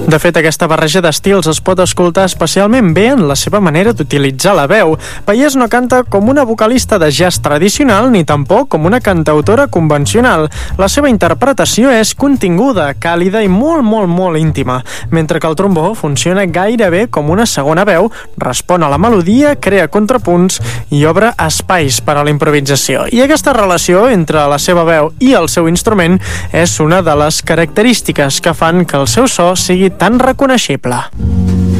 De fet, aquesta barreja d'estils es pot escoltar especialment bé en la seva manera d'utilitzar la veu. Paiés no canta com una vocalista de jazz tradicional ni tampoc com una cantautora convencional. La seva interpretació és continguda, càlida i molt íntima, mentre que el trombó funciona gairebé com una segona veu, respon a la melodia, crea contrapunts i obre espais per a la improvisació. I aquesta relació entre la seva veu i el seu instrument és una de les característiques que fan que el seu so sigui tan reconeixible.